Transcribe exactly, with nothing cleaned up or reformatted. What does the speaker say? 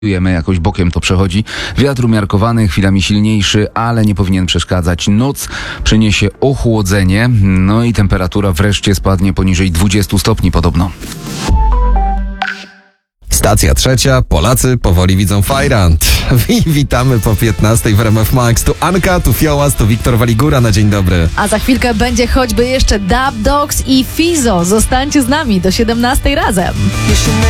Jakoś bokiem to przechodzi. Wiatr umiarkowany, chwilami silniejszy, ale nie powinien przeszkadzać. Noc przyniesie ochłodzenie, no i temperatura wreszcie spadnie poniżej dwudziestu stopni podobno. Stacja trzecia, Polacy powoli widzą Fajrant. I witamy po piętnastej w R M F Max. Tu Anka, tu Fiołas, tu Wiktor Waligura na dzień dobry. A za chwilkę będzie choćby jeszcze Dub Dogs i Fizo. Zostańcie z nami do siedemnastej razem.